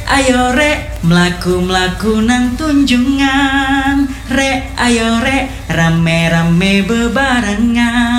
ayo rek, mlaku-mlaku nang tunjungan. Rek, ayo rek, rame-rame bebarengan.